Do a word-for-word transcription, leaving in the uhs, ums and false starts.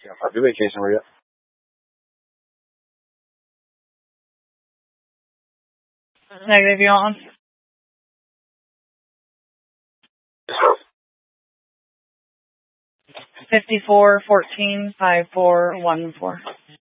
Happy vacation, Maria. Negative, you on? Fifty-four fourteen five four one four.